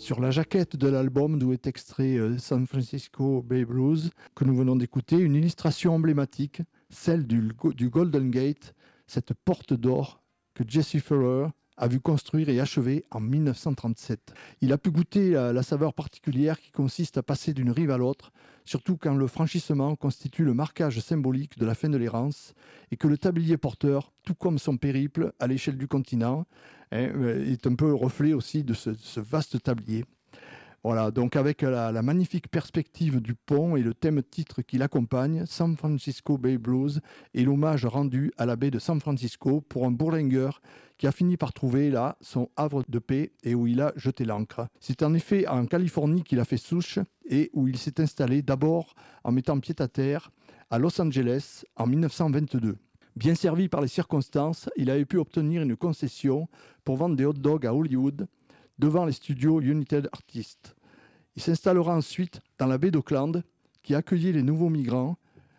Sur la jaquette de l'album d'où est extrait San Francisco Bay Blues, que nous venons d'écouter, une illustration emblématique, celle du Golden Gate, cette porte d'or que Jesse Ferrer a vu construire et achever en 1937. Il a pu goûter la saveur particulière qui consiste à passer d'une rive à l'autre, surtout quand le franchissement constitue le marquage symbolique de la fin de l'errance et que le tablier porteur, tout comme son périple à l'échelle du continent, est un peu le reflet aussi de ce vaste tablier. Voilà, donc avec la magnifique perspective du pont et le thème-titre qui l'accompagne, San Francisco Bay Blues, et l'hommage rendu à la baie de San Francisco pour un bourlinguer qui a fini par trouver là son havre de paix et où il a jeté l'ancre. C'est en effet en Californie qu'il a fait souche et où il s'est installé d'abord en mettant pied à terre à Los Angeles en 1922. Bien servi par les circonstances, il avait pu obtenir une concession pour vendre des hot dogs à Hollywood devant les studios United Artists. Il s'installera ensuite dans la baie d'Auckland, qui accueillait les nouveaux migrants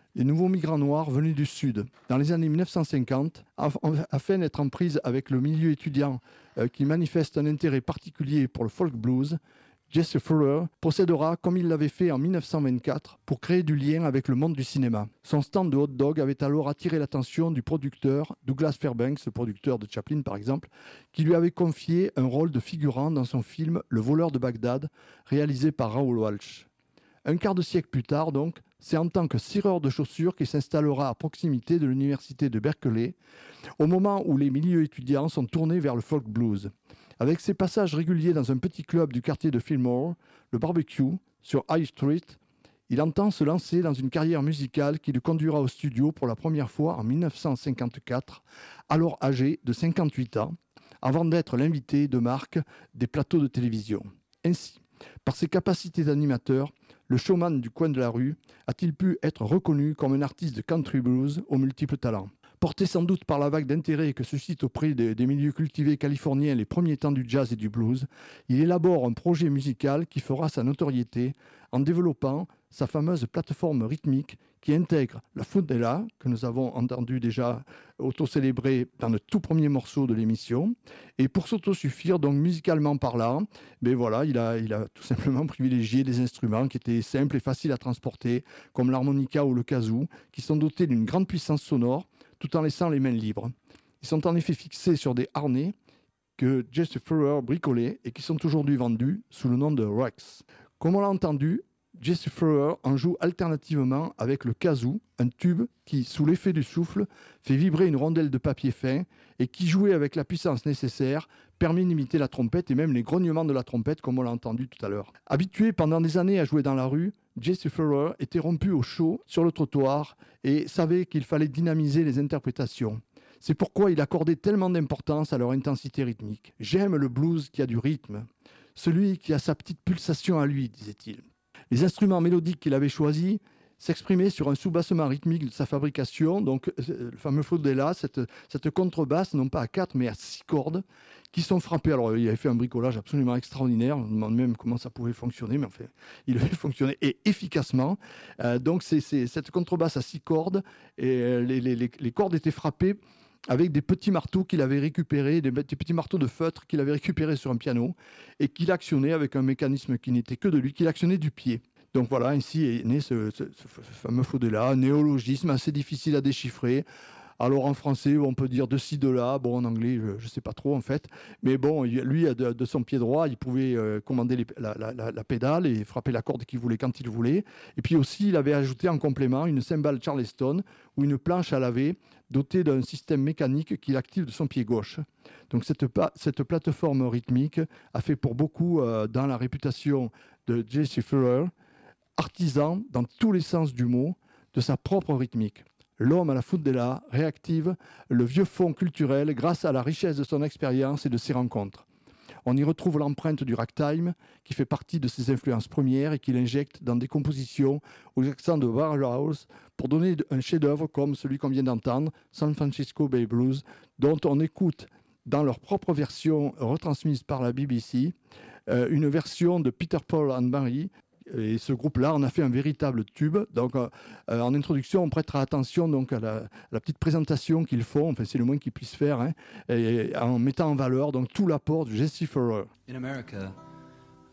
noirs venus du Sud. Dans les années 1950, afin d'être en prise avec le milieu étudiant qui manifeste un intérêt particulier pour le folk blues, Jesse Ferrer procédera comme il l'avait fait en 1924 pour créer du lien avec le monde du cinéma. Son stand de hot dog avait alors attiré l'attention du producteur Douglas Fairbanks, le producteur de Chaplin par exemple, qui lui avait confié un rôle de figurant dans son film Le voleur de Bagdad, réalisé par Raoul Walsh. Un quart de siècle plus tard donc, c'est en tant que cireur de chaussures qu'il s'installera à proximité de l'université de Berkeley, au moment où les milieux étudiants sont tournés vers le folk blues. Avec ses passages réguliers dans un petit club du quartier de Fillmore, le barbecue, sur High Street, il entend se lancer dans une carrière musicale qui le conduira au studio pour la première fois en 1954, alors âgé de 58 ans, avant d'être l'invité de marque des plateaux de télévision. Ainsi, par ses capacités d'animateur, le showman du coin de la rue a-t-il pu être reconnu comme un artiste de country blues aux multiples talents. Porté sans doute par la vague d'intérêt que suscite auprès des milieux cultivés californiens les premiers temps du jazz et du blues, il élabore un projet musical qui fera sa notoriété en développant sa fameuse plateforme rythmique qui intègre la fundera, que nous avons entendu déjà auto-célébrer dans le tout premier morceau de l'émission. Et pour s'autosuffire, donc musicalement parlant, voilà, il a tout simplement privilégié des instruments qui étaient simples et faciles à transporter, comme l'harmonica ou le kazoo, qui sont dotés d'une grande puissance sonore, tout en laissant les mains libres. Ils sont en effet fixés sur des harnais que Jesse Ferrer bricolait et qui sont aujourd'hui vendus sous le nom de Rex. Comme on l'a entendu, Jesse Ferrer en joue alternativement avec le kazoo, un tube qui, sous l'effet du souffle, fait vibrer une rondelle de papier fin et qui, joué avec la puissance nécessaire, permet d'imiter la trompette et même les grognements de la trompette comme on l'a entendu tout à l'heure. Habitué pendant des années à jouer dans la rue, Jesse Ferrer était rompu au chaud sur le trottoir et savait qu'il fallait dynamiser les interprétations. C'est pourquoi il accordait tellement d'importance à leur intensité rythmique. « J'aime le blues qui a du rythme, celui qui a sa petite pulsation à lui », disait-il. Les instruments mélodiques qu'il avait choisis s'exprimaient sur un sous-bassement rythmique de sa fabrication, donc le fameux Fodella, cette contrebasse, non pas à 4 mais à 6 cordes, qui sont frappées. Alors il avait fait un bricolage absolument extraordinaire, on se demande même comment ça pouvait fonctionner, mais enfin, il avait fonctionné et efficacement. Donc c'est cette contrebasse à 6 cordes, et les cordes étaient frappées avec des petits marteaux qu'il avait récupérés, des petits marteaux de feutre qu'il avait récupérés sur un piano et qu'il actionnait avec un mécanisme qui n'était que de lui, qu'il actionnait du pied. Donc voilà, ainsi est né ce fameux Fodella, un néologisme assez difficile à déchiffrer. Alors en français, on peut dire de ci, de là. Bon, en anglais, je ne sais pas trop en fait. Mais bon, lui, de son pied droit, il pouvait commander la pédale et frapper la corde qu'il voulait quand il voulait. Et puis aussi, il avait ajouté en complément une cymbale Charleston ou une planche à laver dotée d'un système mécanique qu'il active de son pied gauche. Donc cette plateforme rythmique a fait pour beaucoup dans la réputation de Jesse Ferrer, artisan dans tous les sens du mot de sa propre rythmique. L'homme à la fundera réactive le vieux fond culturel grâce à la richesse de son expérience et de ses rencontres. On y retrouve l'empreinte du ragtime qui fait partie de ses influences premières et qu'il injecte dans des compositions aux accents de Warhouse pour donner un chef-d'œuvre comme celui qu'on vient d'entendre, San Francisco Bay Blues, dont on écoute dans leur propre version retransmise par la BBC, une version de Peter, Paul and Mary. Et ce groupe-là en a fait un véritable tube. Donc, en introduction, on prêtera attention donc, à la petite présentation qu'ils font, enfin, c'est le moins qu'ils puissent faire, et en mettant en valeur donc, tout l'apport de Jesse Ferrer. In America,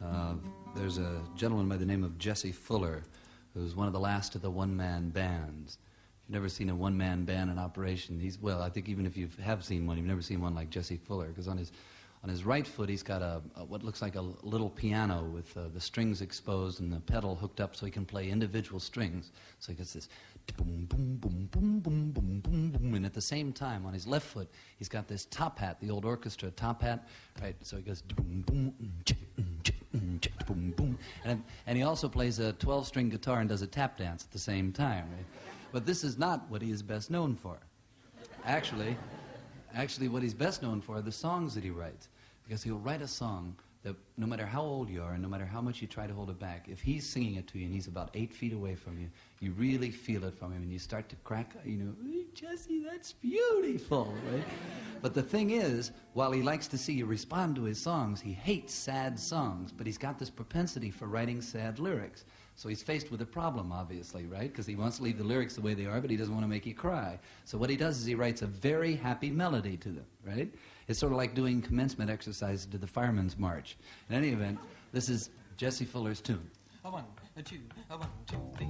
There's a gentleman by the name of Jesse Fuller, who's one of the last of the one-man bands. If you've never seen a one-man band in operation, well, I think even if you have seen one, you've never seen one like Jesse Fuller, because on his right foot he's got what looks like a little piano with the strings exposed and the pedal hooked up so he can play individual strings. So he gets this boom, boom, boom, boom, boom, boom, boom, boom, and at the same time on his left foot he's got this top hat, the old orchestra top hat, right? So he goes boom, boom, boom, boom, and he also plays a 12-string guitar and does a tap dance at the same time, right? But this is not what he is best known for. Actually, what he's best known for are the songs that he writes, because he'll write a song that no matter how old you are and no matter how much you try to hold it back, if he's singing it to you and he's about 8 feet away from you, you really feel it from him and you start to crack, "Hey, Jesse, that's beautiful," right? But the thing is, while he likes to see you respond to his songs, he hates sad songs, but he's got this propensity for writing sad lyrics. So he's faced with a problem, obviously, right? Because he wants to leave the lyrics the way they are, but he doesn't want to make you cry. So what he does is he writes a very happy melody to them, right? It's sort of like doing commencement exercises to the Fireman's March. In any event, this is Jesse Fuller's tune. A 1, a 2, a 1, 2, 3.